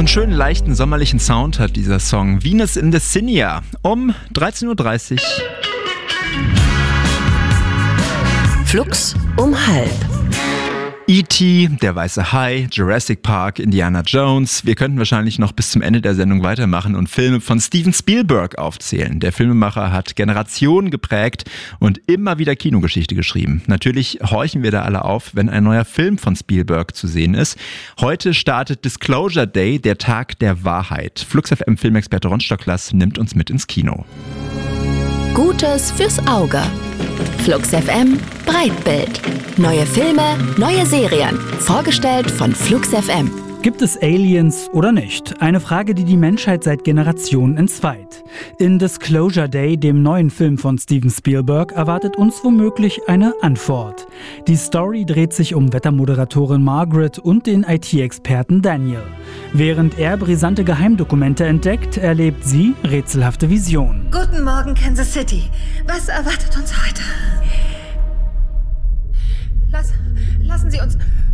einen schönen, leichten, sommerlichen Sound hat dieser Song. Venus in the Cinia um 13.30 Uhr. Flux um 12:30. E.T., Der weiße Hai, Jurassic Park, Indiana Jones. Wir könnten wahrscheinlich noch bis zum Ende der Sendung weitermachen und Filme von Steven Spielberg aufzählen. Der Filmemacher hat Generationen geprägt und immer wieder Kinogeschichte geschrieben. Natürlich horchen wir da alle auf, wenn ein neuer Film von Spielberg zu sehen ist. Heute startet Disclosure Day, der Tag der Wahrheit. Flux FM Filmexperte Ron Stocklas nimmt uns mit ins Kino. Gutes fürs Auge. Flux FM Breitbild. Neue Filme, neue Serien. Vorgestellt von Flux FM. Gibt es Aliens oder nicht? Eine Frage, die die Menschheit seit Generationen entzweit. In Disclosure Day, dem neuen Film von Steven Spielberg, erwartet uns womöglich eine Antwort. Die Story dreht sich um Wettermoderatorin Margaret und den IT-Experten Daniel. Während er brisante Geheimdokumente entdeckt, erlebt sie rätselhafte Visionen. Guten Morgen, Kansas City. Was erwartet uns heute? Lassen Sie uns